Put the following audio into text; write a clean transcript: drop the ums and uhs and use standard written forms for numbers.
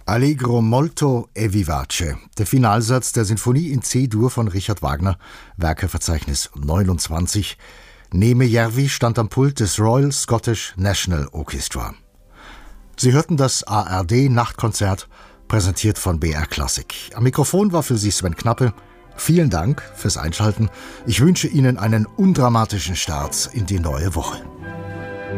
Allegro molto e vivace, der Finalsatz der Sinfonie in C-Dur von Richard Wagner, Werkeverzeichnis 29. Neeme Järvi stand am Pult des Royal Scottish National Orchestra. Sie hörten das ARD-Nachtkonzert, präsentiert von BR Classic. Am Mikrofon war für Sie Sven Knappe. Vielen Dank fürs Einschalten. Ich wünsche Ihnen einen undramatischen Start in die neue Woche.